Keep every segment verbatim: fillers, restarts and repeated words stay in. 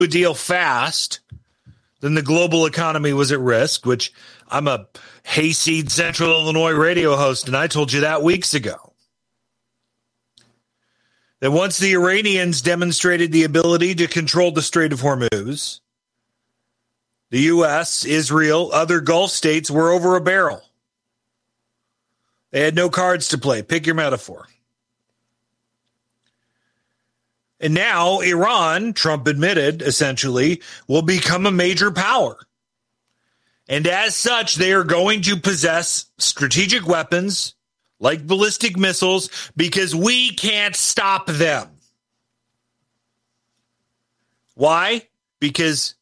a deal fast, then the global economy was at risk, which I'm a Hayseed Central Illinois radio host, and I told you that weeks ago. That once the Iranians demonstrated the ability to control the Strait of Hormuz, the U S, Israel, other Gulf states were over a barrel. They had no cards to play. Pick your metaphor. And now Iran, Trump admitted, essentially, will become a major power. And as such, they are going to possess strategic weapons like ballistic missiles because we can't stop them. Why? Because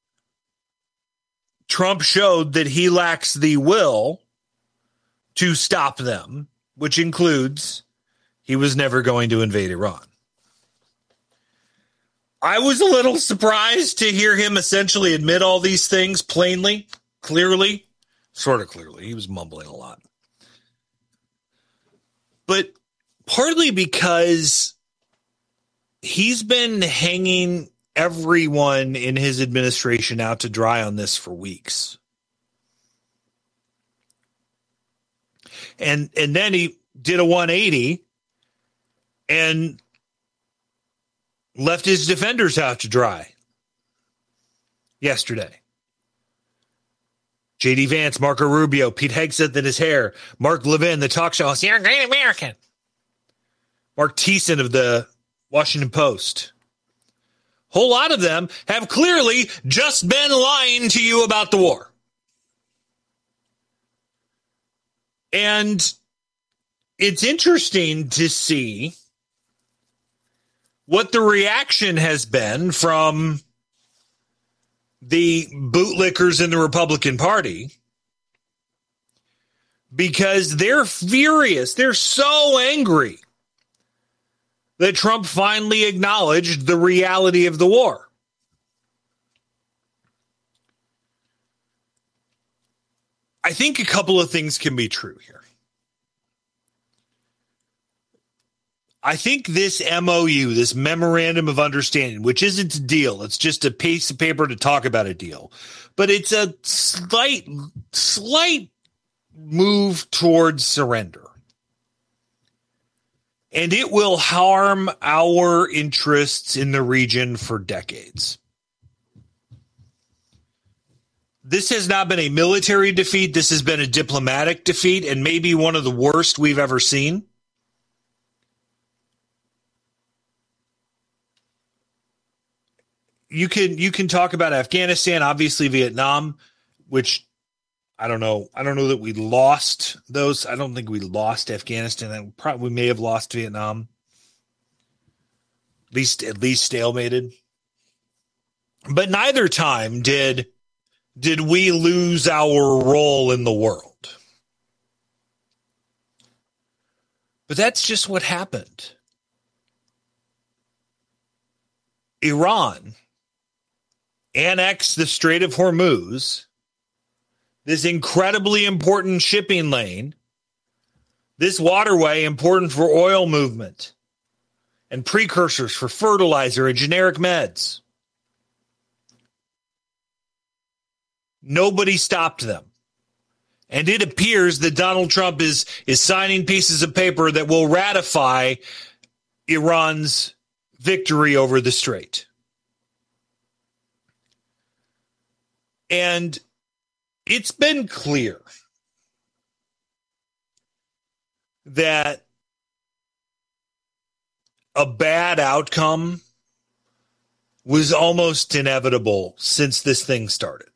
Trump showed that he lacks the will to stop them, which includes he was never going to invade Iran. I was a little surprised to hear him essentially admit all these things plainly, clearly, sort of clearly. He was mumbling a lot. But partly because he's been hanging everyone in his administration out to dry on this for weeks. And and then he did a one eighty and left his defenders out to dry yesterday. J D Vance, Marco Rubio, Pete Hegseth and his hair, Mark Levin, the talk show host, you're a great American. Mark Thiessen of the Washington Post. Whole lot of them have clearly just been lying to you about the war. And it's interesting to see what the reaction has been from the bootlickers in the Republican Party, because they're furious. They're so angry that Trump finally acknowledged the reality of the war. I think a couple of things can be true here. I think this M O U, this memorandum of understanding, which isn't a deal, it's just a piece of paper to talk about a deal, but it's a slight, slight move towards surrender. And it will harm our interests in the region for decades. This has not been a military defeat. This has been a diplomatic defeat, and maybe one of the worst we've ever seen. You can you can talk about Afghanistan, obviously Vietnam, which I don't know. I don't know that we lost those. I don't think we lost Afghanistan. I probably may have lost Vietnam. At least at least stalemated. But neither time did did we lose our role in the world. But that's just what happened. Iran annexed the Strait of Hormuz, this incredibly important shipping lane, this waterway important for oil movement and precursors for fertilizer and generic meds. Nobody stopped them. And it appears that Donald Trump is, is signing pieces of paper that will ratify Iran's victory over the strait. And it's been clear that a bad outcome was almost inevitable since this thing started.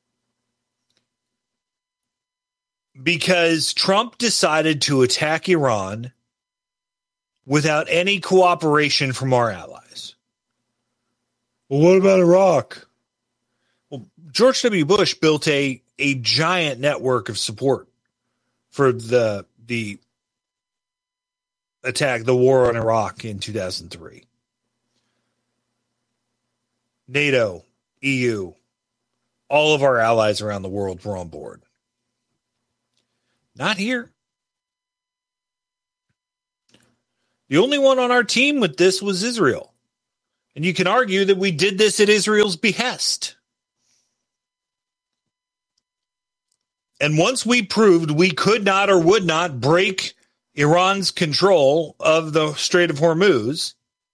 Because Trump decided to attack Iran without any cooperation from our allies. Well, what about Iraq? Well, George W. Bush built a, a giant network of support for the the attack, the war on Iraq in two thousand three. NATO, E U, all of our allies around the world were on board. Not here. The only one on our team with this was Israel. And you can argue that we did this at Israel's behest. And once we proved we could not or would not break Iran's control of the Strait of Hormuz,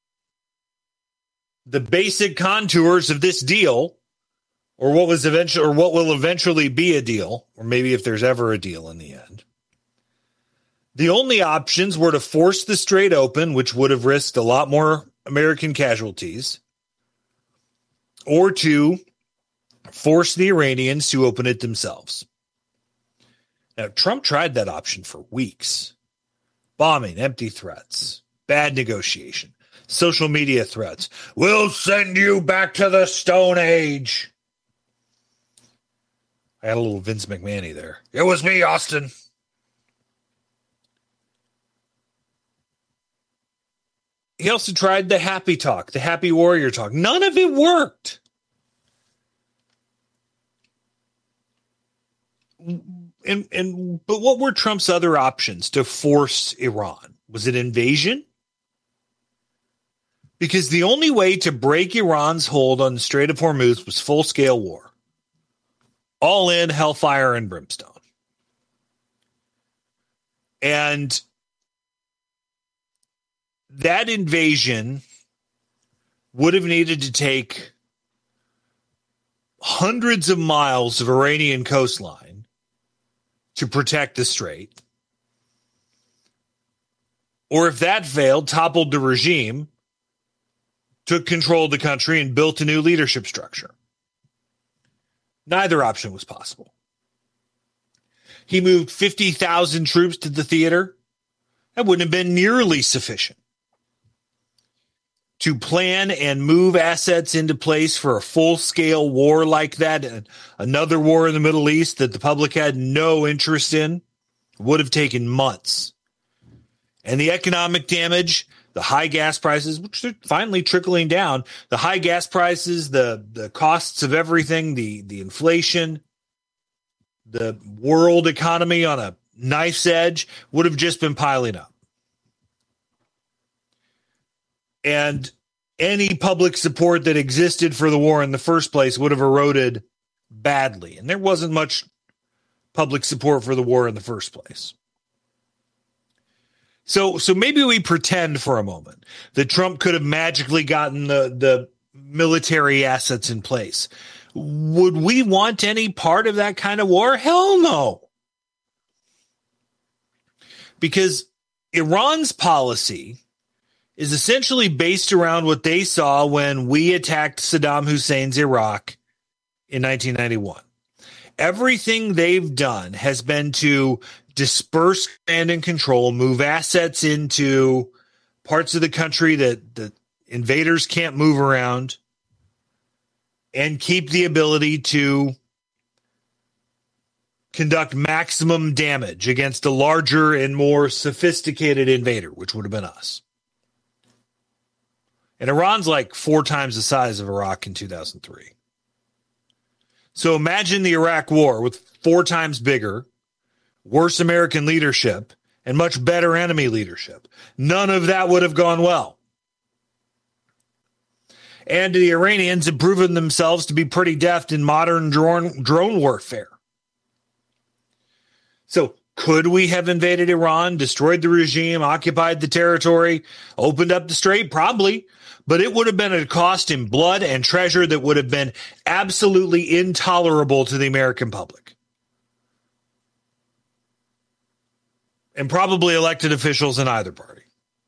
the basic contours of this deal, or what was eventually, or what will eventually be a deal, or maybe if there's ever a deal in the end, the only options were to force the strait open, which would have risked a lot more American casualties, or to force the Iranians to open it themselves. Now, Trump tried that option for weeks. Bombing, empty threats, bad negotiation, social media threats. We'll send you back to the Stone Age. I had a little Vince McMahon there. It was me, Austin. He also tried the happy talk, the happy warrior talk. None of it worked. And, and but what were Trump's other options to force Iran? Was it invasion? Because the only way to break Iran's hold on the Strait of Hormuz was full-scale war. All in, hellfire and brimstone. And that invasion would have needed to take hundreds of miles of Iranian coastline to protect the strait. Or if that failed, toppled the regime, took control of the country, and built a new leadership structure. Neither option was possible. He moved fifty thousand troops to the theater. That wouldn't have been nearly sufficient to plan and move assets into place for a full-scale war like that. Another war in the Middle East that the public had no interest in would have taken months. And the economic damage, the high gas prices, which are finally trickling down, the high gas prices, the, the costs of everything, the, the inflation, the world economy on a knife's edge would have just been piling up. And any public support that existed for the war in the first place would have eroded badly. And there wasn't much public support for the war in the first place. So, so maybe we pretend for a moment that Trump could have magically gotten the, the military assets in place. Would we want any part of that kind of war? Hell no. Because Iran's policy is essentially based around what they saw when we attacked Saddam Hussein's Iraq in nineteen ninety-one. Everything they've done has been to disperse command and control, move assets into parts of the country that the invaders can't move around, and keep the ability to conduct maximum damage against a larger and more sophisticated invader, which would have been us. And Iran's like four times the size of Iraq in two thousand three. So imagine the Iraq war with four times bigger, worse American leadership, and much better enemy leadership. None of that would have gone well. And the Iranians have proven themselves to be pretty deft in modern drone, drone warfare. So could we have invaded Iran, destroyed the regime, occupied the territory, opened up the strait? Probably. But it would have been at a cost in blood and treasure that would have been absolutely intolerable to the American public. And probably elected officials in either party.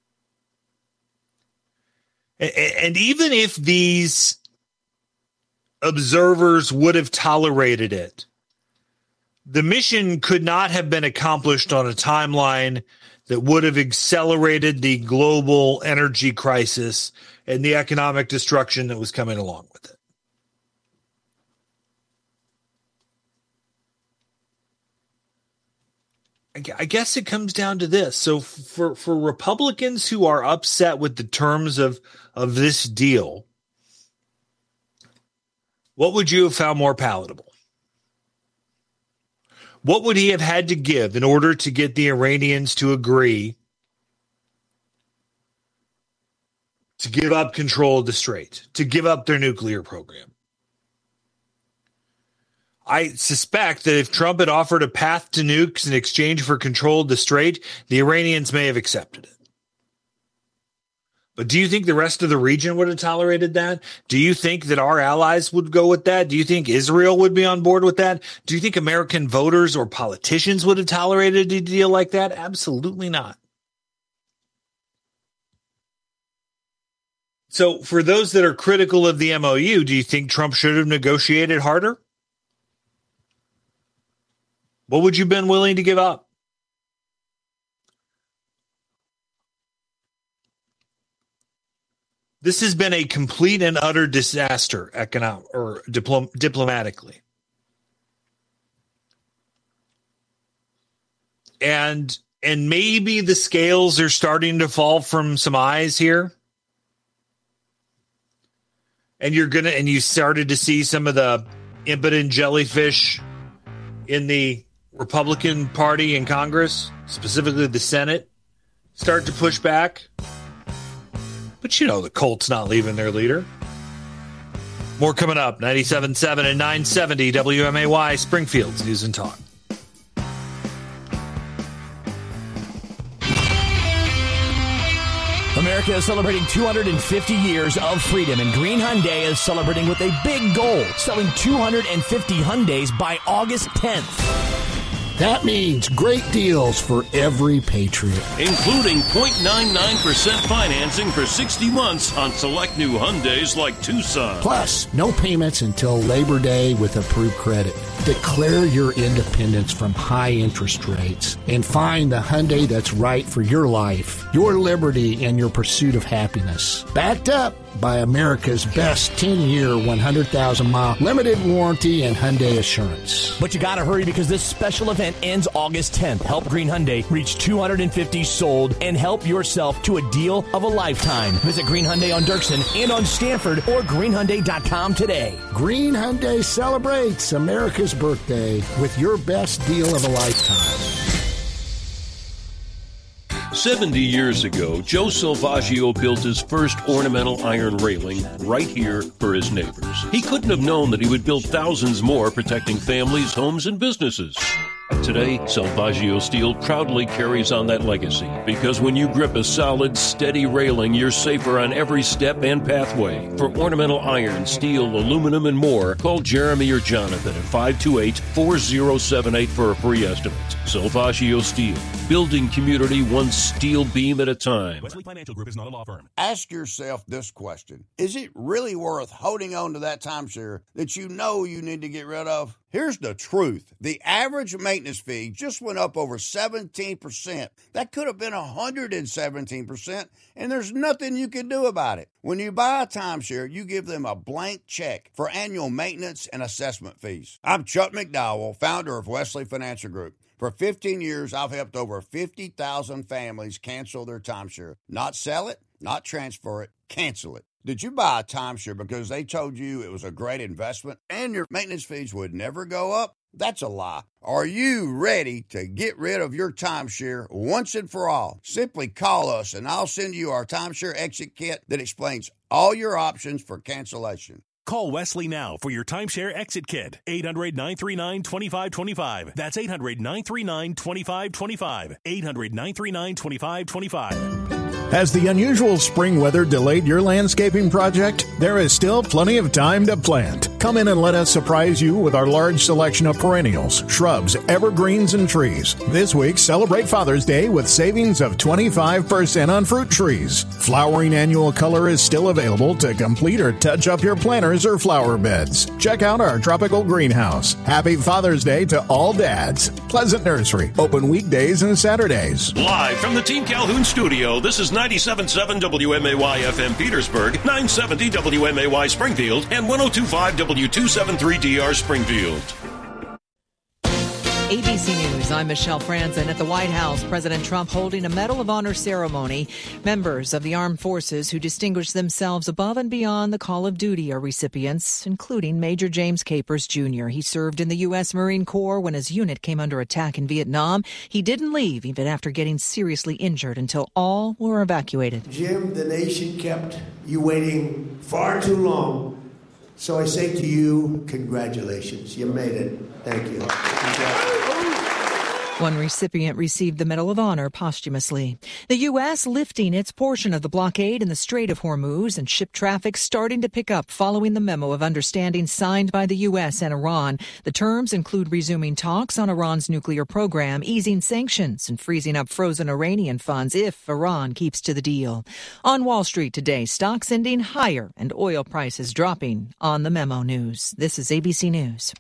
And even if these observers would have tolerated it, the mission could not have been accomplished on a timeline that would have accelerated the global energy crisis and the economic destruction that was coming along with it. I guess it comes down to this. So for, for Republicans who are upset with the terms of, of this deal, what would you have found more palatable? What would he have had to give in order to get the Iranians to agree to give up control of the Strait, to give up their nuclear program. I suspect that if Trump had offered a path to nukes in exchange for control of the Strait, the Iranians may have accepted it. But do you think the rest of the region would have tolerated that? Do you think that our allies would go with that? Do you think Israel would be on board with that? Do you think American voters or politicians would have tolerated a deal like that? Absolutely not. So for those that are critical of the M O U, do you think Trump should have negotiated harder? What would you have been willing to give up? This has been a complete and utter disaster, economic or diplom- diplomatically. And and maybe the scales are starting to fall from some eyes here. And you're gonna and you started to see some of the impotent jellyfish in the Republican Party in Congress, specifically the Senate, start to push back. But you know the Colts not leaving their leader. More coming up, ninety-seven point seven and nine seventy W M A Y, Springfield's News and Talk. America is celebrating two hundred fifty years of freedom, and Green Hyundai is celebrating with a big goal, selling two hundred fifty Hyundais by August tenth. That means great deals for every Patriot. Including zero point nine nine percent financing for sixty months on select new Hyundais like Tucson. Plus, no payments until Labor Day with approved credit. Declare your independence from high interest rates and find the Hyundai that's right for your life, your liberty, and your pursuit of happiness. Backed up by America's best ten-year, one hundred thousand mile limited warranty and Hyundai Assurance. But you gotta hurry because this special event ends August tenth. Help Green Hyundai reach two hundred fifty sold and help yourself to a deal of a lifetime. Visit Green Hyundai on Dirksen and on Stanford or green hyundai dot com today. Green Hyundai celebrates America's birthday with your best deal of a lifetime. seventy years ago, Joe Salvaggio built his first ornamental iron railing right here for his neighbors. He couldn't have known that he would build thousands more protecting families, homes, and businesses. Today, Salvaggio Steel proudly carries on that legacy because when you grip a solid, steady railing, you're safer on every step and pathway. For ornamental iron, steel, aluminum, and more, call Jeremy or Jonathan at five two eight, four zero seven eight for a free estimate. Salvaggio Steel, building community one steel beam at a time. Wesley Financial Group is not a law firm. Ask yourself this question. Is it really worth holding on to that timeshare that you know you need to get rid of? Here's the truth. The average maintenance fee just went up over seventeen percent. That could have been one hundred seventeen percent, and there's nothing you can do about it. When you buy a timeshare, you give them a blank check for annual maintenance and assessment fees. I'm Chuck McDowell, founder of Wesley Financial Group. For fifteen years, I've helped over fifty thousand families cancel their timeshare. Not sell it, not transfer it, cancel it. Did you buy a timeshare because they told you it was a great investment and your maintenance fees would never go up? That's a lie. Are you ready to get rid of your timeshare once and for all? Simply call us and I'll send you our timeshare exit kit that explains all your options for cancellation. Call Wesley now for your timeshare exit kit. eight hundred, nine three nine, two five two five. That's eight hundred, nine three nine, two five two five. eight hundred, nine three nine, two five two five. Has the unusual spring weather delayed your landscaping project? There is still plenty of time to plant. Come in and let us surprise you with our large selection of perennials, shrubs, evergreens, and trees. This week, celebrate Father's Day with savings of twenty-five percent on fruit trees. Flowering annual color is still available to complete or touch up your planters or flower beds. Check out our tropical greenhouse. Happy Father's Day to all dads. Pleasant Nursery, open weekdays and Saturdays. Live from the Team Calhoun studio, this is ninety-seven point seven W M A Y F M Petersburg, nine seventy W M A Y Springfield, and ten twenty-five W two seventy-three D R Springfield. A B C News, I'm Michelle Franzen. At the White House, President Trump holding a Medal of Honor ceremony. Members of the armed forces who distinguished themselves above and beyond the call of duty are recipients, including Major James Capers Junior He served in the U S Marine Corps when his unit came under attack in Vietnam. He didn't leave even after getting seriously injured until all were evacuated. Jim, the nation kept you waiting far too long. So I say to you, congratulations. You made it. Thank you. One recipient received the Medal of Honor posthumously. The U S lifting its portion of the blockade in the Strait of Hormuz and ship traffic starting to pick up following the memo of understanding signed by the U S and Iran. The terms include resuming talks on Iran's nuclear program, easing sanctions, and freezing up frozen Iranian funds if Iran keeps to the deal. On Wall Street today, stocks ending higher and oil prices dropping. On the Memo News, this is A B C News.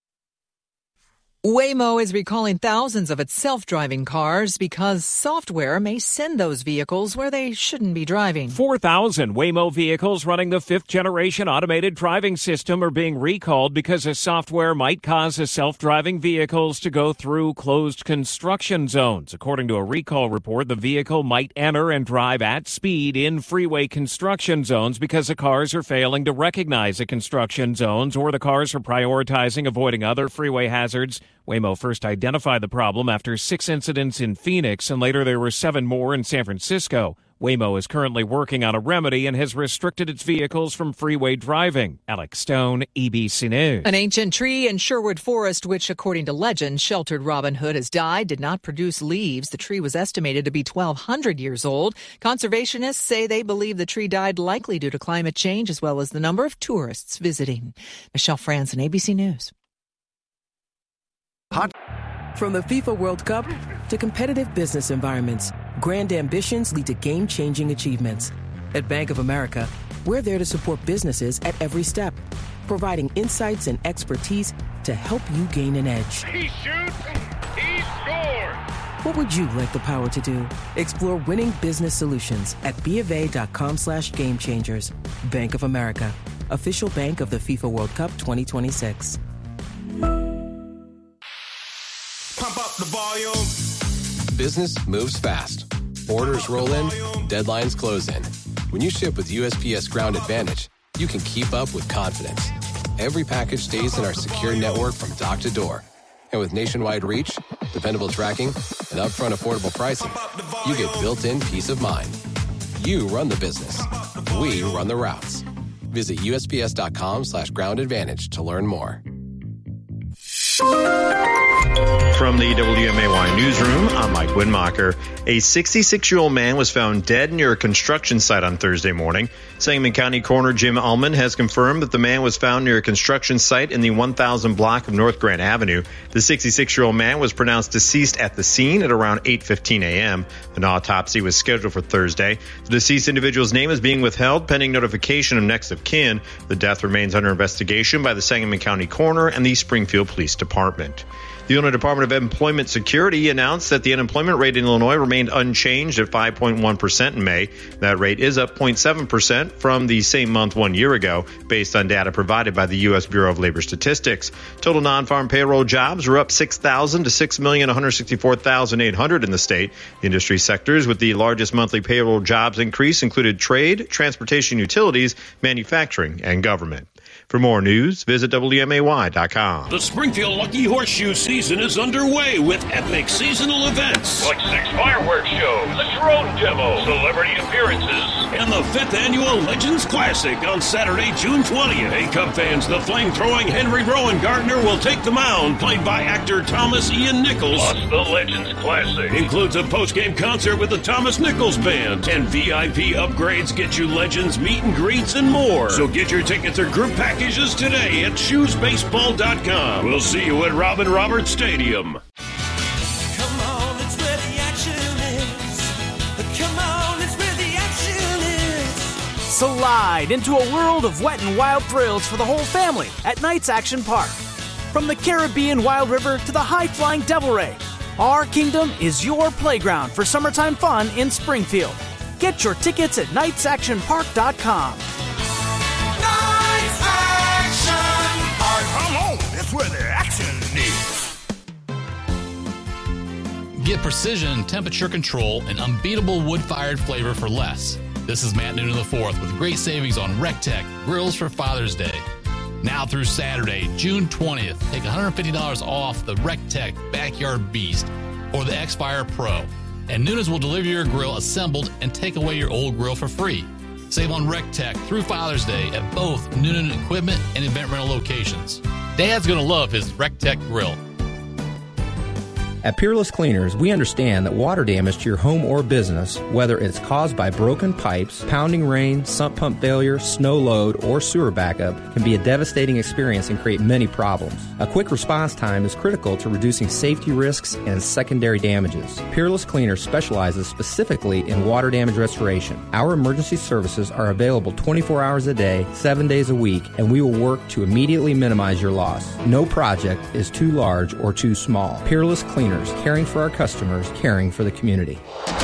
Waymo is recalling thousands of its self-driving cars because software may send those vehicles where they shouldn't be driving. four thousand Waymo vehicles running the fifth-generation automated driving system are being recalled because the software might cause the self-driving vehicles to go through closed construction zones. According to a recall report, the vehicle might enter and drive at speed in freeway construction zones because the cars are failing to recognize the construction zones or the cars are prioritizing avoiding other freeway hazards. Waymo first identified the problem after six incidents in Phoenix, and later there were seven more in San Francisco. Waymo is currently working on a remedy and has restricted its vehicles from freeway driving. Alex Stone, A B C News. An ancient tree in Sherwood Forest, which, according to legend, sheltered Robin Hood, has died, did not produce leaves. The tree was estimated to be twelve hundred years old. Conservationists say they believe the tree died likely due to climate change as well as the number of tourists visiting. Michelle Franzen, A B C News. From the FIFA World Cup to competitive business environments, grand ambitions lead to game-changing achievements. At Bank of America, we're there to support businesses at every step, providing insights and expertise to help you gain an edge. He shoots, he scores! What would you like the power to do? Explore winning business solutions at BofA.com slash game changers. Bank of America, official bank of the FIFA World Cup twenty twenty-six. Pump up the volume. Business moves fast. Orders roll in, deadlines close in. When you ship with U S P S Ground Advantage, you can keep up with confidence. Every package stays in our secure network from dock to door. And with nationwide reach, dependable tracking, and upfront affordable pricing, you get built-in peace of mind. You run the business. We run the routes. Visit USPS.com slash ground advantage to learn more. From the W M A Y newsroom, I'm Mike Winmacher. A sixty-six-year-old man was found dead near a construction site on Thursday morning. Sangamon County Coroner Jim Ullman has confirmed that the man was found near a construction site in the one thousand block of North Grant Avenue. The sixty-six-year-old man was pronounced deceased at the scene at around eight fifteen a.m. An autopsy was scheduled for Thursday. The deceased individual's name is being withheld pending notification of next of kin. The death remains under investigation by the Sangamon County Coroner and the Springfield Police Department. The Illinois Department of Employment Security announced that the unemployment rate in Illinois remained unchanged at five point one percent in May. That rate is up zero point seven percent from the same month one year ago, based on data provided by the U S Bureau of Labor Statistics. Total non-farm payroll jobs were up six thousand to six million one hundred sixty-four thousand eight hundred in the state. The industry sectors with the largest monthly payroll jobs increase included trade, transportation, utilities, manufacturing, and government. For more news, visit W M A Y dot com. The Springfield Lucky Horseshoe season is underway with epic seasonal events like six fireworks shows, a drone demo, celebrity appearances, and the fifth annual Legends Classic on Saturday, June twentieth. Hey, Cub fans, the flame-throwing Henry Rowan Gardner will take the mound, played by actor Thomas Ian Nichols. Plus, the Legends Classic includes a post-game concert with the Thomas Nichols Band, and V I P upgrades get you Legends meet and greets and more. So get your tickets or group packages today at shoes baseball dot com. We'll see you at Robin Roberts Stadium. Come on, it's where the action is. Come on, it's where the action is. Slide into a world of wet and wild thrills for the whole family at Knights Action Park. From the Caribbean Wild River to the high-flying Devil Ray, our kingdom is your playground for summertime fun in Springfield. Get your tickets at knights action park dot com. Come on, it's where the action is. precision, temperature control, and unbeatable wood-fired flavor for less. This is Matt Noonan the fourth with great savings on RecTech grills for Father's Day. Now through Saturday, June twentieth, take one hundred fifty dollars off the RecTech Backyard Beast or the X-Fire Pro. And Noonan's will deliver your grill assembled and take away your old grill for free. Save on RecTech through Father's Day at both Noonan Equipment and Event Rental locations. Dad's going to love his RecTech grill. At Peerless Cleaners, we understand that water damage to your home or business, whether it's caused by broken pipes, pounding rain, sump pump failure, snow load, or sewer backup, can be a devastating experience and create many problems. A quick response time is critical to reducing safety risks and secondary damages. Peerless Cleaners specializes specifically in water damage restoration. Our emergency services are available twenty-four hours a day, seven days a week, and we will work to immediately minimize your loss. No project is too large or too small. Peerless Cleaners. Caring for our customers, caring for the community.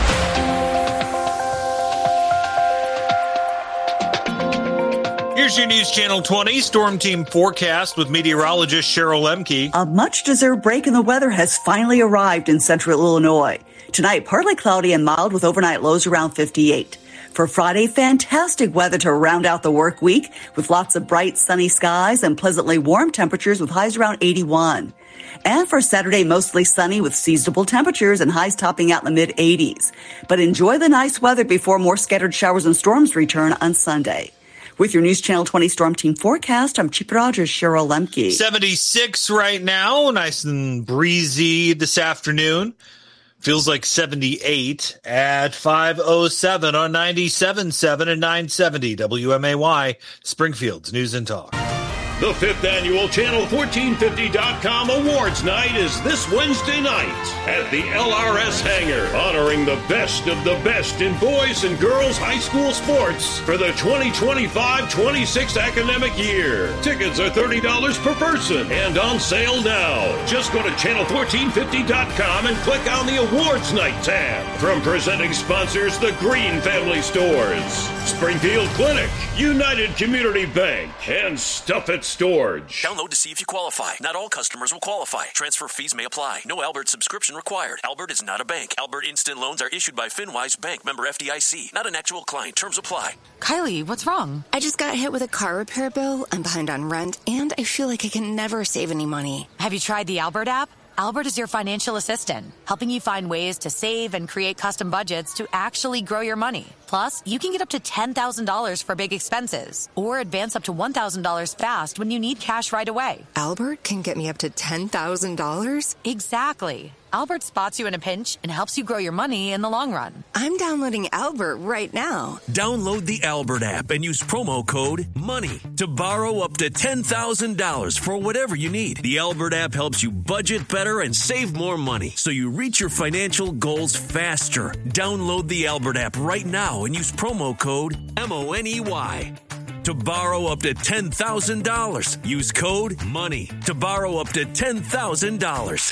Here's your News Channel twenty Storm Team forecast with meteorologist Cheryl Lemke. A much-deserved break in the weather has finally arrived in central Illinois. Tonight, partly cloudy and mild with overnight lows around fifty-eight. For Friday, fantastic weather to round out the work week with lots of bright sunny skies and pleasantly warm temperatures with highs around eighty-one. And for Saturday, mostly sunny with seasonable temperatures and highs topping out in the mid eighties. But enjoy the nice weather before more scattered showers and storms return on Sunday. With your News Channel twenty Storm Team forecast, I'm Chief Rogers, Cheryl Lemke. seventy-six right now, nice and breezy this afternoon. Feels like seventy-eight at five oh seven on ninety-seven point seven and nine seventy W M A Y, Springfield's News and Talk. The fifth annual Channel fourteen fifty dot com Awards Night is this Wednesday night at the L R S Hangar, honoring the best of the best in boys and girls high school sports for the twenty twenty-five twenty-six academic year. Tickets are thirty dollars per person and on sale now. Just go to channel fourteen fifty dot com and click on the Awards Night tab. From presenting sponsors, the Green Family Stores, Springfield Clinic, United Community Bank, and Stuff It Storage. Download to see if you qualify. Not all customers will qualify. Transfer fees may apply. No Albert subscription required. Albert is not a bank. Albert Instant Loans are issued by FinWise Bank, member F D I C. Not an actual client. Terms apply. Kylie, what's wrong? I just got hit with a car repair bill. I'm behind on rent, and I feel like I can never save any money. Have you tried the Albert app? Albert is your financial assistant, helping you find ways to save and create custom budgets to actually grow your money. Plus, you can get up to ten thousand dollars for big expenses or advance up to one thousand dollars fast when you need cash right away. Albert can get me up to ten thousand dollars? Exactly. Albert spots you in a pinch and helps you grow your money in the long run. I'm downloading Albert right now. Download the Albert app and use promo code MONEY to borrow up to ten thousand dollars for whatever you need. The Albert app helps you budget better and save more money so you reach your financial goals faster. Download the Albert app right now and use promo code M O N E Y. To borrow up to ten thousand dollars, use code MONEY to borrow up to ten thousand dollars.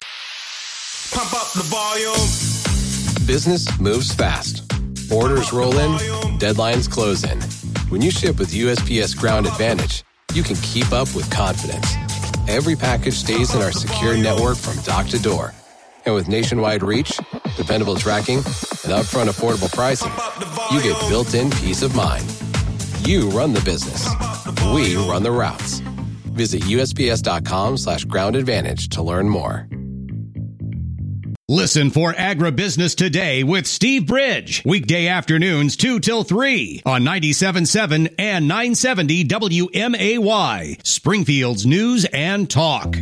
Pump up the volume. Business moves fast. Orders roll in, deadlines close in. When you ship with U S P S Ground Advantage, you can keep up with confidence. Every package stays in our secure network from dock to door. And with nationwide reach, dependable tracking, and upfront affordable pricing, you get built-in peace of mind. You run the business. We run the routes. Visit USPS.com slash ground advantage to learn more. Listen for Agribusiness Today with Steve Bridge. Weekday afternoons two till three on ninety-seven point seven and nine seventy W M A Y. Springfield's News and Talk.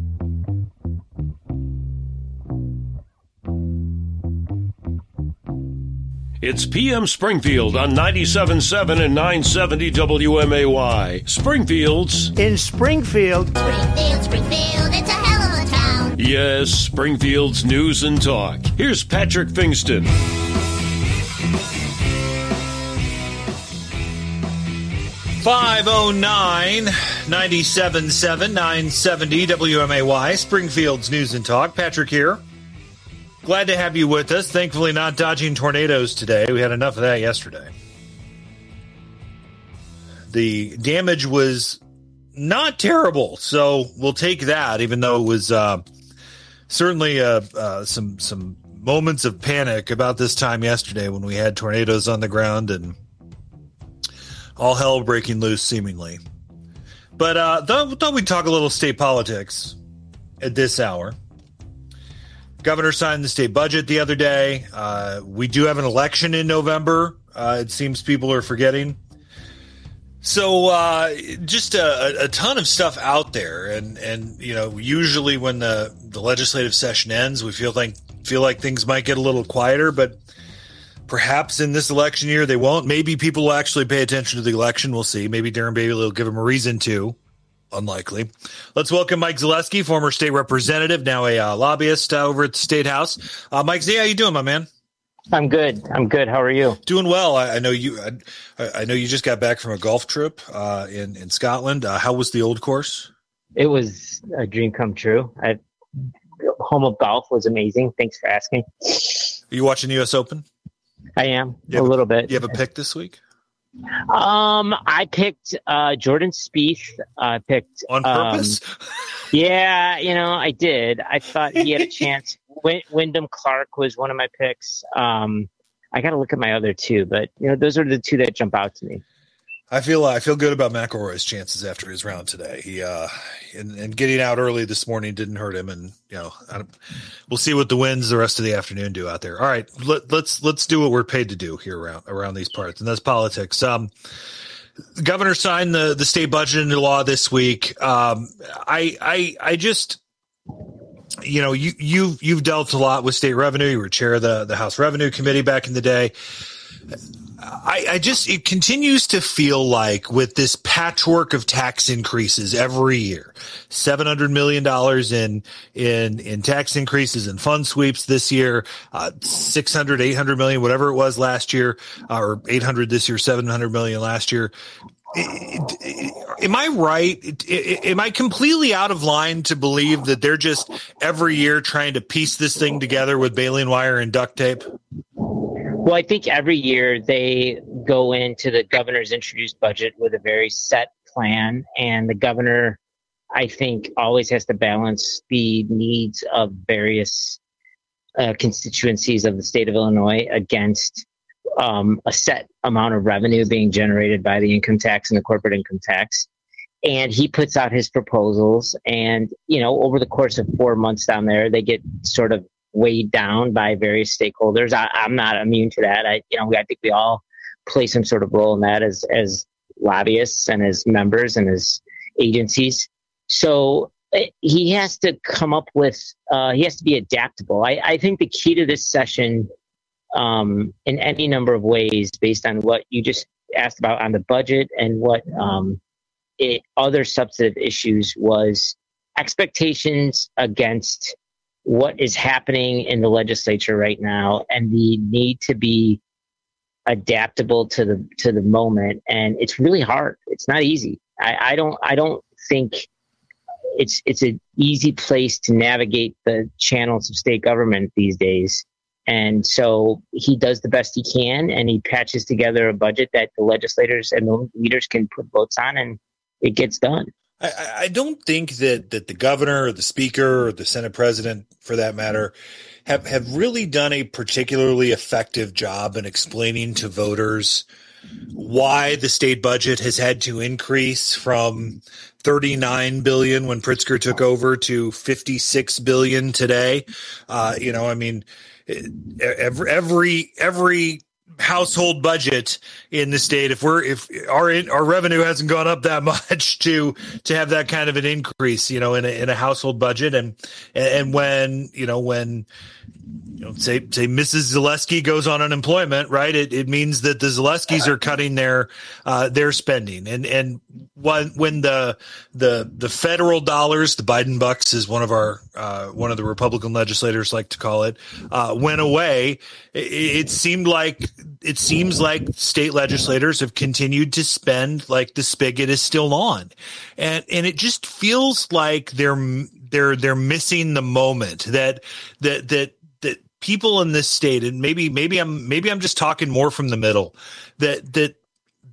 It's P M Springfield on ninety-seven point seven and nine seventy W M A Y. Springfield's in Springfield. Springfield, Springfield, it's a hell of a town. Yes, Springfield's News and Talk. Here's Patrick Fingston. five oh nine, ninety-seven point seven, nine seventy W M A Y, Springfield's News and Talk. Patrick here. Glad to have you with us. Thankfully not dodging tornadoes today. We had enough of that yesterday. The damage was not terrible, so we'll take that, even though it was uh, certainly uh, uh, some some moments of panic about this time yesterday when we had tornadoes on the ground and all hell breaking loose, seemingly. But uh, thought, thought we'd talk a little state politics at this hour. Governor signed the state budget the other day. Uh, we do have an election in November. Uh, it seems people are forgetting. So uh, just a, a ton of stuff out there, and and you know, usually when the, the legislative session ends, we feel like feel like things might get a little quieter, but perhaps in this election year they won't. Maybe people will actually pay attention to the election. We'll see. Maybe Darren Bailey will give them a reason to. Unlikely. Let's welcome Mike Zaleski, former state representative, now a uh, lobbyist uh, over at the State House. Uh, Mike Z, how you doing, my man? I'm good. I'm good. How are you? Doing well. I, I know you. I, I know you just got back from a golf trip uh, in in Scotland. Uh, how was the old course? It was a dream come true. I, home of golf was amazing. Thanks for asking. Are you watching the U S Open? I am a little bit. You have a pick this week? Um, I picked uh, Jordan Spieth. I picked on purpose. Um, yeah, you know, I did. I thought he had a chance. Wy- Wyndham Clark was one of my picks. Um, I got to look at my other two, but you know, those are the two that jump out to me. I feel I feel good about McIlroy's chances after his round today. He uh, and, and getting out early this morning didn't hurt him, and you know, I don't, we'll see what the winds the rest of the afternoon do out there. All right, let, let's let's do what we're paid to do here around around these parts, and that's politics. Um, the governor signed the the state budget into law this week. Um, I I I just. You know, you, you've, you've dealt a lot with state revenue. You were chair of the, the House Revenue Committee back in the day. I, I just, it continues to feel like with this patchwork of tax increases every year, seven hundred million dollars in, in, in tax increases and fund sweeps this year, uh, six hundred, eight hundred million, whatever it was last year, uh, or eight hundred this year, seven hundred million last year. Am I right? Am I completely out of line to believe that they're just every year trying to piece this thing together with baling wire and duct tape? Well, I think every year they go into the governor's introduced budget with a very set plan, and the governor, I think, always has to balance the needs of various uh, constituencies of the state of Illinois against Um, a set amount of revenue being generated by the income tax and the corporate income tax. And he puts out his proposals, and, you know, over the course of four months down there, they get sort of weighed down by various stakeholders. I, I'm not immune to that. I, you know, I think we all play some sort of role in that as, as lobbyists and as members and as agencies. So he has to come up with, uh, he has to be adaptable. I, I think the key to this session, Um, in any number of ways, based on what you just asked about on the budget and what um, it, other substantive issues, was expectations against what is happening in the legislature right now and the need to be adaptable to the to the moment. And it's really hard. It's not easy. I, I don't I don't think it's it's an easy place to navigate the channels of state government these days. And so he does the best he can, and he patches together a budget that the legislators and the leaders can put votes on, and it gets done. I, I don't think that, that the governor or the speaker or the Senate president, for that matter, have, have really done a particularly effective job in explaining to voters why the state budget has had to increase from thirty-nine billion dollars when Pritzker took over to fifty-six billion dollars today. Uh, you know, I mean, every every every household budget in the state, if we're if our our revenue hasn't gone up that much to to have that kind of an increase, you know, in a in a household budget, and and when you know when you know say say Missus Zaleski goes on unemployment, right? It it means that the Zaleskis are cutting their uh, their spending, and and when when the the the federal dollars, the Biden bucks, as one of our uh, one of the Republican legislators like to call it, uh, went away. It, it seemed like it seems like state legislators have continued to spend like the spigot is still on, and and it just feels like they're they're they're missing the moment that that that that people in this state, and maybe maybe I'm maybe I'm just talking more from the middle, that that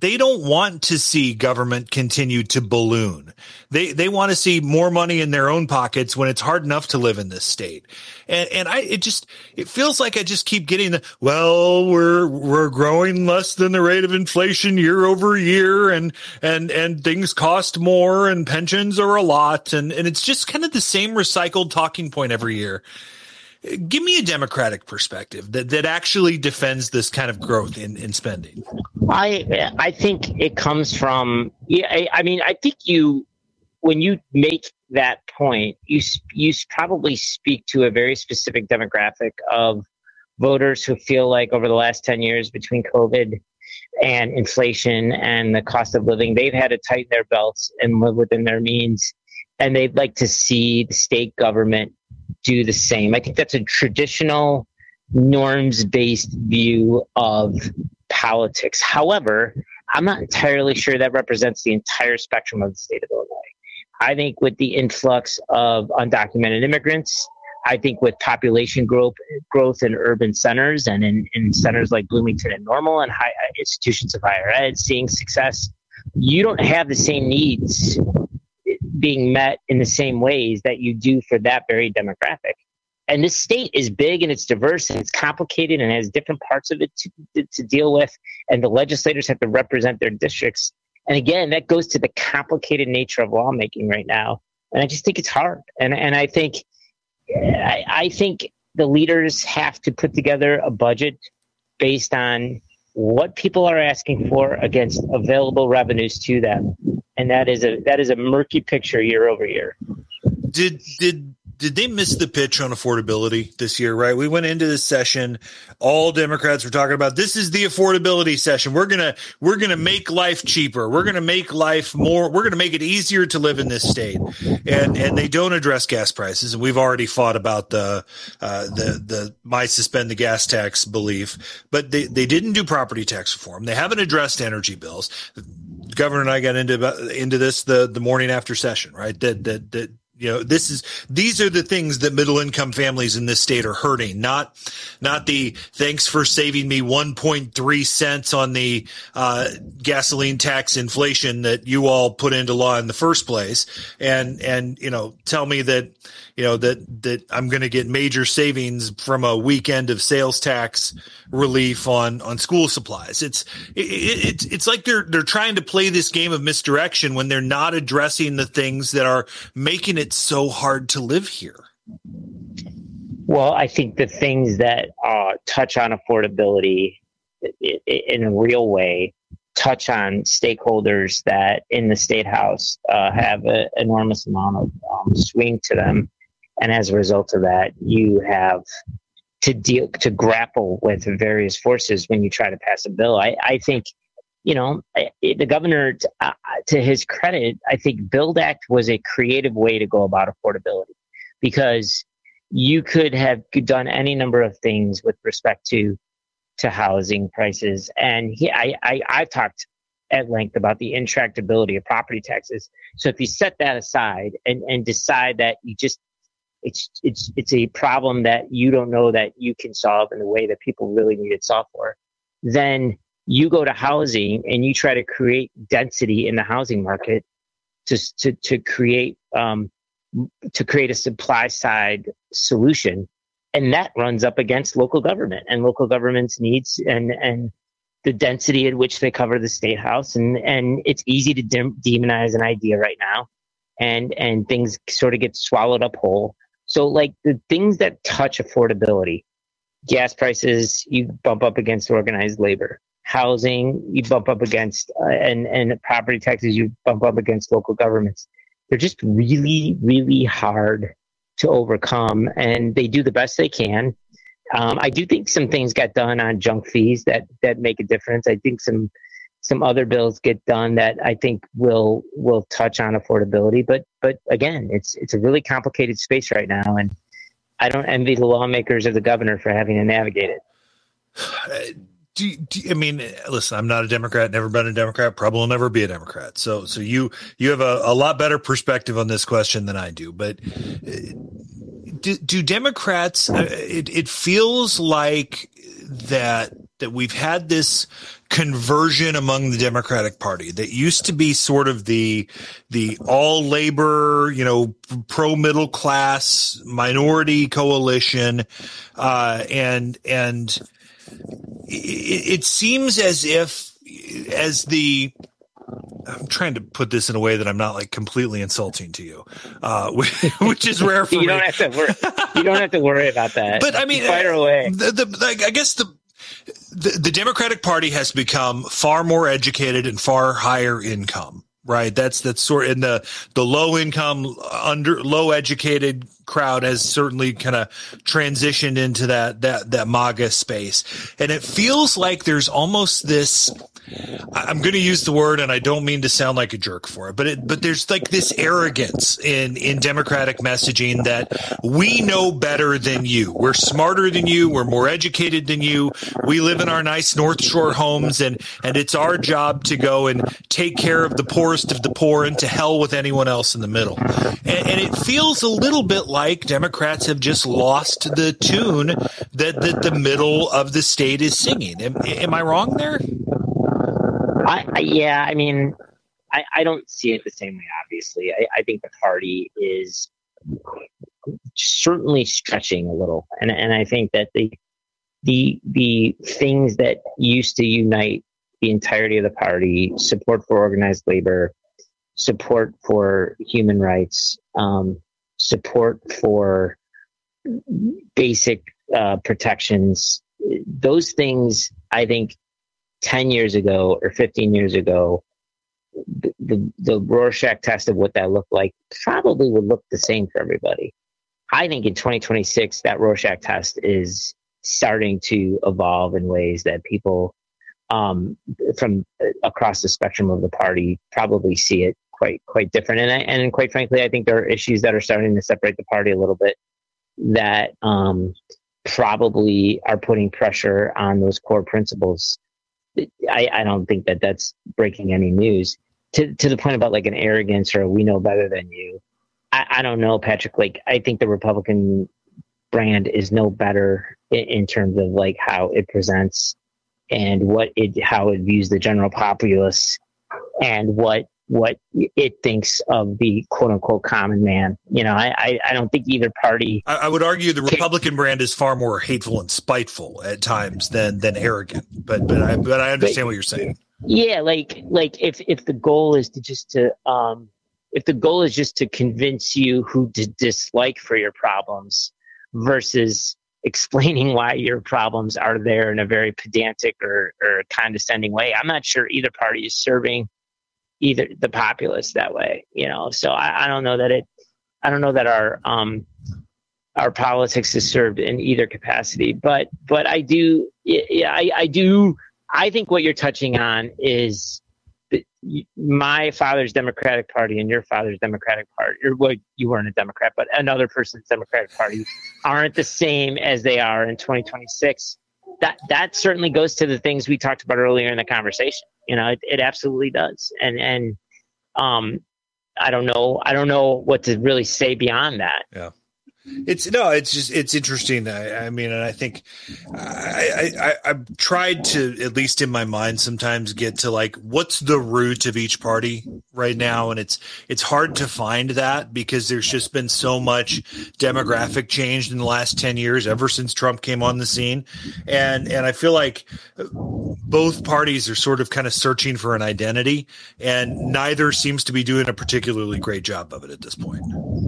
they don't want to see government continue to balloon. They they want to see more money in their own pockets when it's hard enough to live in this state. And and I it just it feels like I just keep getting the well we're we're growing less than the rate of inflation year over year, and and and things cost more, and pensions are a lot, and and it's just kind of the same recycled talking point every year. Give me a Democratic perspective that, that actually defends this kind of growth in, in spending. I I think it comes from, yeah, I, I mean, I think you, when you make that point, you you probably speak to a very specific demographic of voters who feel like over the last ten years between COVID and inflation and the cost of living, they've had to tighten their belts and live within their means. And they'd like to see the state government do the same. I think that's a traditional norms-based view of politics. However, I'm not entirely sure that represents the entire spectrum of the state of Illinois. I think with the influx of undocumented immigrants, I think with population growth growth in urban centers and in, in centers like Bloomington and Normal and high institutions of higher ed seeing success, you don't have the same needs being met in the same ways that you do for that very demographic. And this state is big and it's diverse and it's complicated and has different parts of it to, to deal with. And the legislators have to represent their districts. And again, that goes to the complicated nature of lawmaking right now. And I just think it's hard. And and I think I, I think the leaders have to put together a budget based on what people are asking for against available revenues to them. And that is a that is a murky picture year over year. Did did did they miss the pitch on affordability this year, right? We went into this session, all Democrats were talking about this is the affordability session. We're gonna we're gonna make life cheaper. We're gonna make life more, we're gonna make it easier to live in this state. And and they don't address gas prices. And we've already fought about the uh the the my suspend the gas tax belief, but they, they didn't do property tax reform. They haven't addressed energy bills. The governor and I got into into this the, the morning after session, right? That that that you know, this is these are the things that middle income families in this state are hurting. Not not the thanks for saving me one point three cents on the uh, gasoline tax inflation that you all put into law in the first place, and and you know tell me that you know that that I'm going to get major savings from a weekend of sales tax relief on on school supplies. It's it, it's it's like they're they're trying to play this game of misdirection when they're not addressing the things that are making it so hard to live here. Well, I think the things that uh, touch on affordability in a real way touch on stakeholders that in the State House uh, have an enormous amount of um, swing to them. And as a result of that, you have to deal to grapple with various forces when you try to pass a bill. I, I think, you know, the governor, uh, to his credit, I think Build Act was a creative way to go about affordability, because you could have done any number of things with respect to to housing prices. And he, I, I, I've talked at length about the intractability of property taxes. So if you set that aside and, and decide that you just It's it's it's a problem that you don't know that you can solve in the way that people really need it solved for, then you go to housing and you try to create density in the housing market to to to create um, to create a supply side solution, and that runs up against local government and local government's needs and and the density at which they cover the State House, and and it's easy to de- demonize an idea right now, and and things sort of get swallowed up whole. So like the things that touch affordability, gas prices, you bump up against organized labor. Housing, you bump up against, uh, and, and property taxes, you bump up against local governments. They're just really, really hard to overcome, and they do the best they can. Um, I do think some things got done on junk fees that, that make a difference. I think some some other bills get done that I think will will touch on affordability. But but again, it's it's a really complicated space right now, and I don't envy the lawmakers or the governor for having to navigate it. Do, do I mean, listen, I'm not a Democrat, never been a Democrat, probably will never be a Democrat. So so you you have a, a lot better perspective on this question than I do. But do, do Democrats, it, it feels like that that we've had this conversion among the Democratic Party that used to be sort of the the all labor, you know, pro middle class minority coalition, uh, and and it, it seems as if as the I'm trying to put this in a way that I'm not like completely insulting to you, uh, which is rare for you me. Don't have to worry, you don't have to worry about that. But I mean, fire away. The, the, like, I guess the, the the Democratic Party has become far more educated and far higher income. Right. That's that's sort of in the the low income, under low educated crowd has certainly kind of transitioned into that that that MAGA space. And it feels like there's almost this, I'm going to use the word, and I don't mean to sound like a jerk for it, but it, but there's like this arrogance in, in Democratic messaging that we know better than you. We're smarter than you. We're more educated than you. We live in our nice North Shore homes, and, and it's our job to go and take care of the poorest of the poor, and to hell with anyone else in the middle. And, and it feels a little bit like Democrats have just lost the tune that, that the middle of the state is singing. Am, am I wrong there? I, I, yeah, I mean, I, I don't see it the same way, obviously. I, I think the party is certainly stretching a little. And and I think that the the the things that used to unite the entirety of the party, support for organized labor, support for human rights, um, support for basic uh, protections, those things, I think, ten years ago or fifteen years ago, the, the, the Rorschach test of what that looked like probably would look the same for everybody. I think in twenty twenty-six, that Rorschach test is starting to evolve in ways that people um, from across the spectrum of the party probably see it quite, quite different. And, I, and quite frankly, I think there are issues that are starting to separate the party a little bit that um, probably are putting pressure on those core principles. I, I don't think that that's breaking any news to to the point about like an arrogance or we know better than you. I, I don't know, Patrick. Like, I think the Republican brand is no better in, in terms of like how it presents and what it how it views the general populace and what what it thinks of the quote unquote common man. You know, I, I, I don't think either party. I, I would argue the Republican brand is far more hateful and spiteful at times than than arrogant. But but I but I understand but, what you're saying. Yeah, like like if if the goal is to just to um if the goal is just to convince you who to dislike for your problems versus explaining why your problems are there in a very pedantic or, or condescending way, I'm not sure either party is serving either the populace that way, you know. So I, I don't know that it, I don't know that our um, our politics is served in either capacity. But but I do, yeah, I, I do. I think what you're touching on is the, my father's Democratic Party and your father's Democratic Party, or well, you weren't a Democrat, but another person's Democratic Party aren't the same as they are in twenty twenty-six. That that certainly goes to the things we talked about earlier in the conversation. You know, it, it absolutely does. And, and, um, I don't know. I don't know what to really say beyond that. Yeah. It's no, it's just, it's interesting. I, I mean, and I think I, I, I, I've tried to, at least in my mind, sometimes get to like, what's the root of each party right now? And it's, it's hard to find that because there's just been so much demographic change in the last ten years, ever since Trump came on the scene. And, and I feel like both parties are sort of kind of searching for an identity, and neither seems to be doing a particularly great job of it at this point.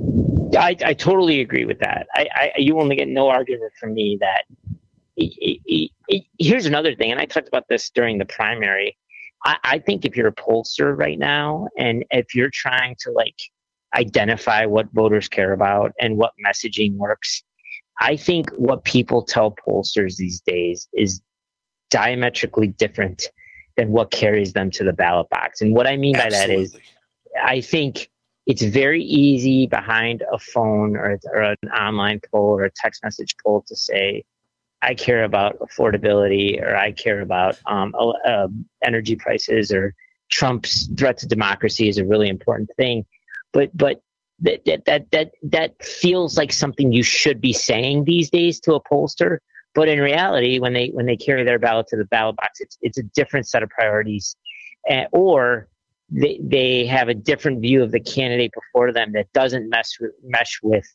I, I totally agree with that. I, I you only get no argument from me that it, it, it, here's another thing, and I talked about this during the primary. I, I think if you're a pollster right now, and if you're trying to like identify what voters care about and what messaging works, I think what people tell pollsters these days is diametrically different than what carries them to the ballot box. And what I mean by Absolutely. that is, I think it's very easy behind a phone or, or an online poll or a text message poll to say, I care about affordability, or I care about um, uh, energy prices, or Trump's threat to democracy is a really important thing. But but that that that that, that feels like something you should be saying these days to a pollster. But in reality, when they when they carry their ballot to the ballot box, it's it's a different set of priorities, uh, or they they have a different view of the candidate before them that doesn't mesh with, mesh with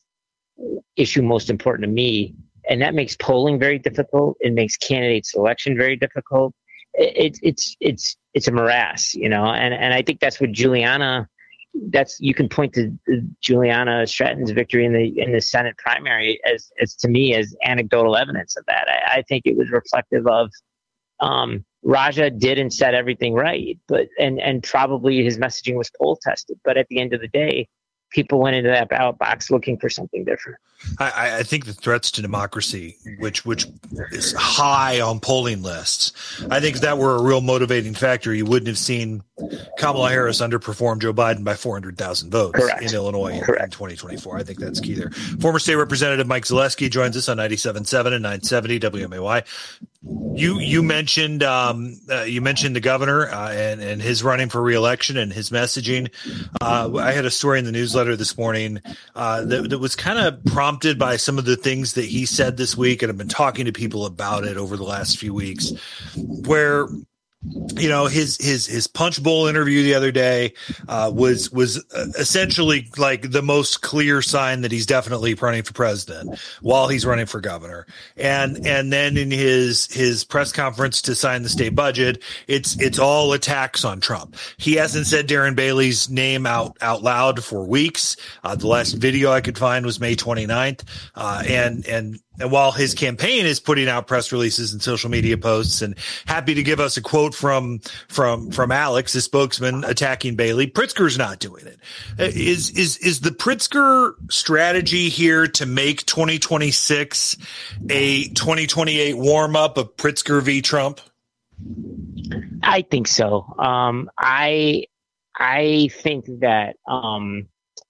issue most important to me, and that makes polling very difficult. It makes candidate selection very difficult. It's it, it's it's it's a morass, you know, and and I think that's what Juliana. That's you can point to Juliana Stratton's victory in the in the Senate primary as as to me as anecdotal evidence of that. I, I think it was reflective of um, Raja did and said everything right, but and and probably his messaging was poll tested. But at the end of the day, people went into that ballot box looking for something different. I, I think the threats to democracy, which which is high on polling lists, I think if that were a real motivating factor, you wouldn't have seen Kamala Harris underperform Joe Biden by four hundred thousand votes Correct. in Illinois in, in twenty twenty-four. I think that's key there. Former State Representative Mike Zaleski joins us on ninety-seven point seven and nine seventy W M A Y. You you mentioned um, uh, you mentioned the governor uh, and and his running for reelection and his messaging. Uh, I had a story in the newsletter this morning uh, that, that was kind of prompted by some of the things that he said this week, and I've been talking to people about it over the last few weeks, where you know his his his Punch Bowl interview the other day uh, was was essentially like the most clear sign that he's definitely running for president while he's running for governor, and and then in his his press conference to sign the state budget, it's it's all attacks on Trump. He hasn't said Darren Bailey's name out out loud for weeks. Uh, the last video I could find was May twenty-ninth, uh, and and. And while his campaign is putting out press releases and social media posts, and happy to give us a quote from from from Alex, the spokesman, attacking Bailey, Pritzker's not doing it. Is is is the Pritzker strategy here to make twenty twenty-six a twenty twenty-eight warm up of Pritzker v. Trump? I think so. Um, I I think that. Um,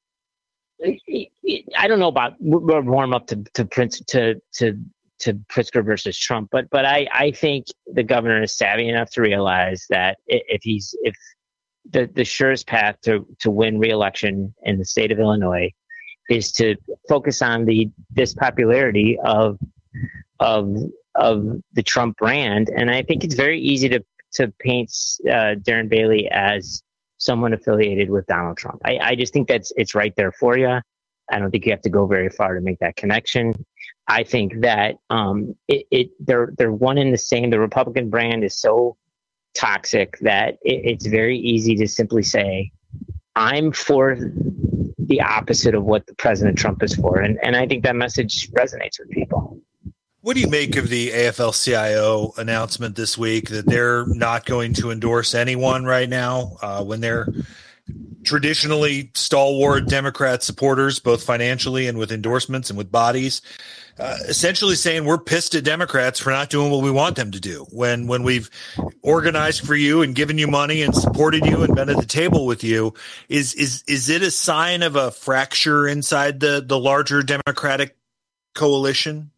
I don't know about warm up to to Prince to to to Pritzker versus Trump, but but I, I think the governor is savvy enough to realize that if he's if the, the surest path to, to win re-election in the state of Illinois is to focus on the dispopularity of of of the Trump brand, and I think it's very easy to to paint uh, Darren Bailey as someone affiliated with Donald Trump. I, I just think that's it's right there for you. I don't think you have to go very far to make that connection. I think that um, it, it they're they're one and the same. The Republican brand is so toxic that it, it's very easy to simply say, "I'm for the opposite of what the President Trump is for," and and I think that message resonates with people. What do you make of the A F L C I O announcement this week that they're not going to endorse anyone right now uh, when they're traditionally stalwart Democrat supporters, both financially and with endorsements and with bodies, uh, essentially saying we're pissed at Democrats for not doing what we want them to do when when we've organized for you and given you money and supported you and been at the table with you? Is is is it a sign of a fracture inside the the larger Democratic coalition?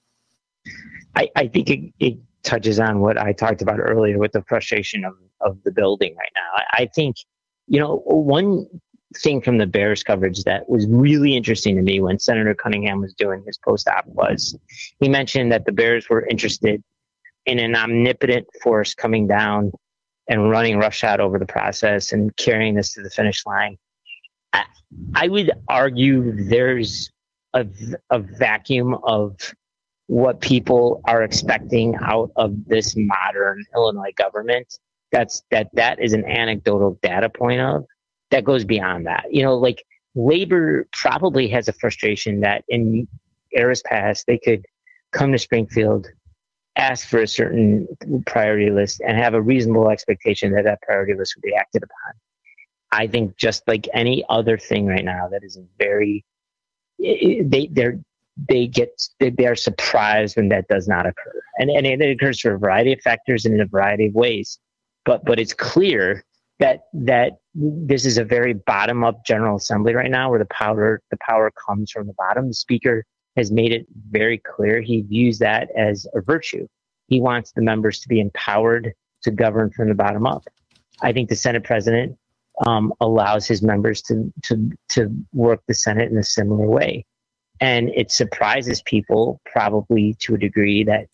I, I think it, it touches on what I talked about earlier with the frustration of, of the building right now. I, I think, you know, one thing from the Bears coverage that was really interesting to me when Senator Cunningham was doing his post-op was he mentioned that the Bears were interested in an omnipotent force coming down and running roughshod over the process and carrying this to the finish line. I, I would argue there's a, a vacuum of what people are expecting out of this modern Illinois government. That's that that is an anecdotal data point of that goes beyond that. You know, like labor probably has a frustration that in eras past they could come to Springfield, ask for a certain priority list, and have a reasonable expectation that that priority list would be acted upon. I think just like any other thing right now, that is a very they they're they get they are surprised when that does not occur, and and it occurs for a variety of factors and in a variety of ways. But but it's clear that that this is a very bottom up General Assembly right now, where the power the power comes from the bottom. The Speaker has made it very clear he views that as a virtue. He wants the members to be empowered to govern from the bottom up. I think the Senate President um, allows his members to to to work the Senate in a similar way. And it surprises people probably to a degree that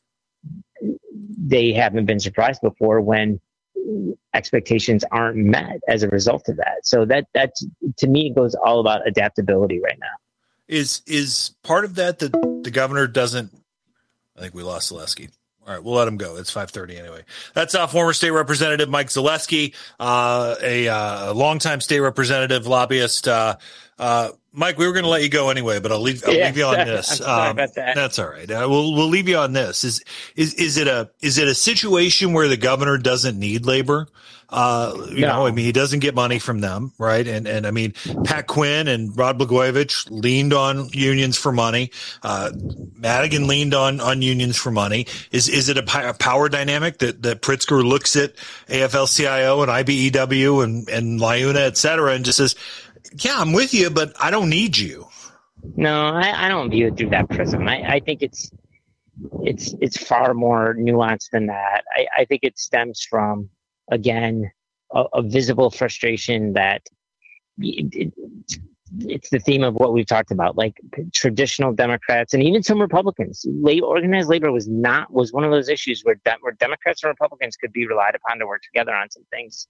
they haven't been surprised before when expectations aren't met as a result of that. So that that's to me it goes all about adaptability right now. Is is part of that that the governor doesn't? I think we lost Zaleski. All right, we'll let him go. It's five thirty anyway. That's uh, former state representative Mike Zaleski, uh, a uh, longtime state representative, lobbyist. Uh, uh, Mike, we were going to let you go anyway, but I'll leave. I'll yeah, leave you on this. I'm sorry um, about that. That's all right. Uh, we'll we'll leave you on this. Is is is it a is it a situation where the governor doesn't need labor? Uh, you no. know, I mean, he doesn't get money from them, right? And and I mean, Pat Quinn and Rod Blagojevich leaned on unions for money. Uh, Madigan leaned on on unions for money. Is is it a, a power dynamic that that Pritzker looks at A F L C I O and I B E W and and LiUNA, et cetera, and just says, "Yeah, I'm with you, but I don't need you." No, I, I don't view it through that prism. I, I think it's it's it's far more nuanced than that. I, I think it stems from, again, a, a visible frustration that it, it, it's the theme of what we've talked about, like traditional Democrats and even some Republicans. Labor, organized labor was not was one of those issues where de- where Democrats and Republicans could be relied upon to work together on some things.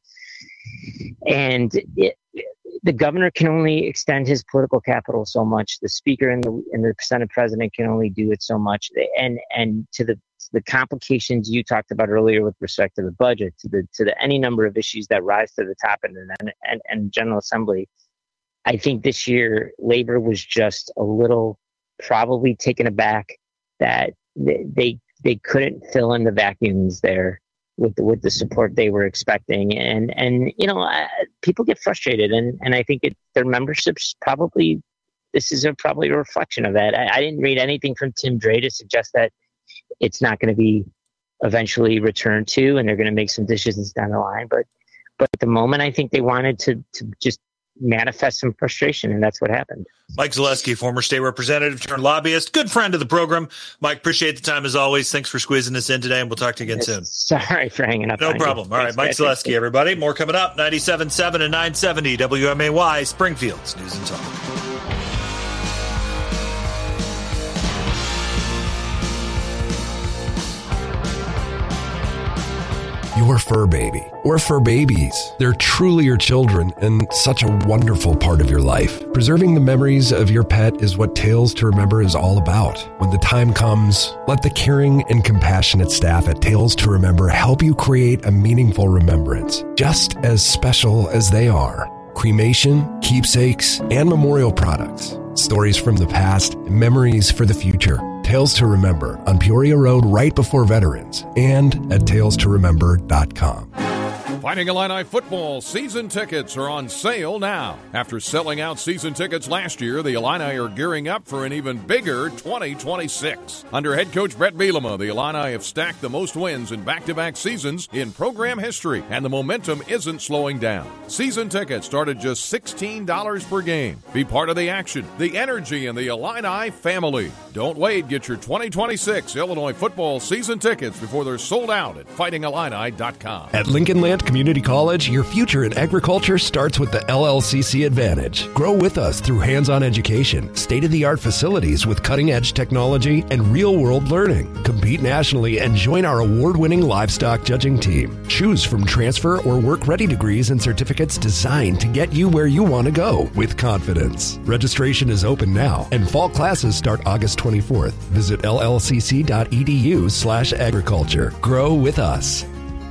And it, the governor can only extend his political capital so much. The speaker and the and the Senate president can only do it so much. And and to the the complications you talked about earlier with respect to the budget, to the to the any number of issues that rise to the top in and and, and General Assembly, I think this year labor was just a little probably taken aback that they they, they couldn't fill in the vacuums there with the, with the support they were expecting, and and you know uh, people get frustrated, and and I think it, their memberships probably this is a, probably a reflection of that. I, I didn't read anything from Tim Dre to suggest that it's not going to be eventually returned to, and they're going to make some decisions down the line. But but at the moment, I think they wanted to to just manifest some frustration, and that's what happened. Mike Zaleski, former state representative turned lobbyist, good friend of the program. Mike, appreciate the time as always. Thanks for squeezing us in today, and we'll talk to you again soon. Sorry for hanging up. No on problem. You. All Thanks, right, Mike guys. Zaleski, everybody. More coming up. ninety-seven point seven and nine seventy W M A Y, Springfield's News and Talk. Your fur baby, or fur babies. They're truly your children and such a wonderful part of your life. Preserving the memories of your pet is what Tales to Remember is all about. When the time comes, let the caring and compassionate staff at Tales to Remember help you create a meaningful remembrance, just as special as they are. Cremation, keepsakes, and memorial products. Stories from the past, memories for the future. Tales to Remember on Peoria Road right before Veterans and at tales to remember dot com. Fighting Illini football season tickets are on sale now. After selling out season tickets last year, the Illini are gearing up for an even bigger twenty twenty-six. Under head coach Brett Bielema, the Illini have stacked the most wins in back-to-back seasons in program history, and the momentum isn't slowing down. Season tickets start at just sixteen dollars per game. Be part of the action, the energy, and the Illini family. Don't wait. Get your twenty twenty-six Illinois football season tickets before they're sold out at fighting illini dot com. At Lincoln Land Community College, your future in agriculture starts with the L L C C Advantage. Grow with us through hands-on education, state-of-the-art facilities with cutting-edge technology, and real-world learning. Compete nationally and join our award-winning livestock judging team. Choose from transfer or work-ready degrees and certificates designed to get you where you want to go with confidence. Registration is open now, and fall classes start August twenty-fourth. Visit L L C C dot E D U slash agriculture. Grow with us.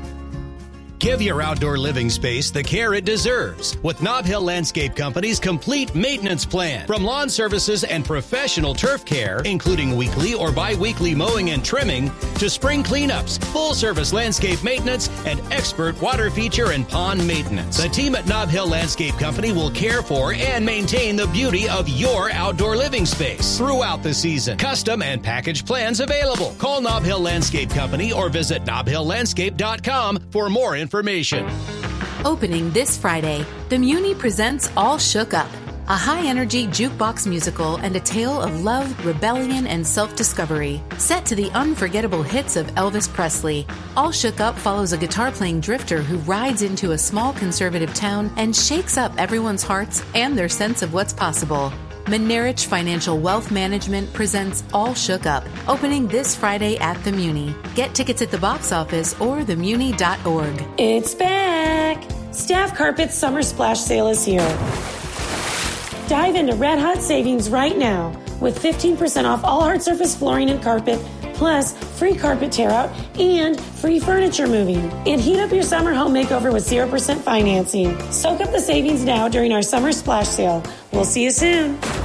Give your outdoor living space the care it deserves with Nob Hill Landscape Company's complete maintenance plan. From lawn services and professional turf care, including weekly or bi-weekly mowing and trimming, to spring cleanups, full-service landscape maintenance, and expert water feature and pond maintenance. The team at Nob Hill Landscape Company will care for and maintain the beauty of your outdoor living space throughout the season. Custom and package plans available. Call Nob Hill Landscape Company or visit nob hill landscape dot com for more information. Information. Opening this Friday, the Muni presents All Shook Up, a high-energy jukebox musical and a tale of love, rebellion, and self-discovery. Set to the unforgettable hits of Elvis Presley, All Shook Up follows a guitar-playing drifter who rides into a small conservative town and shakes up everyone's hearts and their sense of what's possible. Menerich Financial Wealth Management presents All Shook Up, opening this Friday at the Muni. Get tickets at the box office or the muni dot org. It's back! Staff Carpet's Summer Splash Sale is here. Dive into red hot savings right now with fifteen percent off all hard surface flooring and carpet, plus free carpet tear out and free furniture moving. And heat up your summer home makeover with zero percent financing. Soak up the savings now during our Summer Splash Sale. We'll see you soon.